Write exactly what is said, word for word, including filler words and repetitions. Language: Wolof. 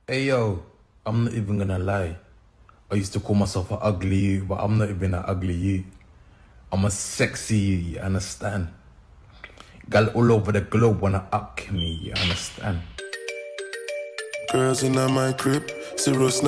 Hey yo, I'm not even gonna lie. I used to call myself an ugly you, but I'm not even an ugly you. I'm a sexy you, you understand? Gal all over the globe wanna up me, you understand? Girls in my crib, zero